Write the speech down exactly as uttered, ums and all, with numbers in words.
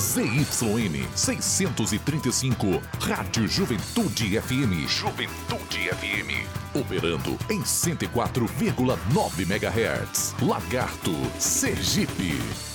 Z Y N seiscentos e trinta e cinco, Rádio Juventude F M. Juventude F M. Operando em cento e quatro vírgula nove megahertz. Lagarto, Sergipe.